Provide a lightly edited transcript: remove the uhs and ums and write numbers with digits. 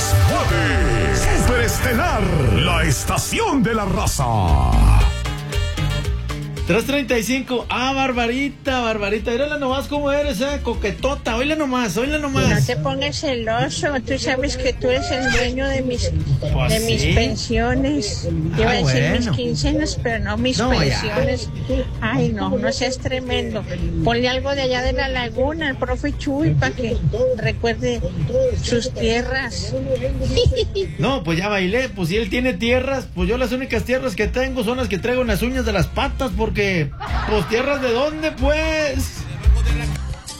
9. Superestelar, la estación de la raza. 3:35. Barbarita. Mírala nomás cómo eres, coquetota. Oíla nomás. No te pongas celoso. Tú sabes que tú eres el dueño de mis pensiones. Iba a decir mis quincenas, pero no mis pensiones. Ya. Ay, no seas tremendo. Ponle algo de allá de la laguna al profe Chuy para que recuerde sus tierras. No, pues ya bailé. Pues si él tiene tierras, pues yo las únicas tierras que tengo son las que traigo en las uñas de las patas, porque, pues, ¿tierras de dónde, pues?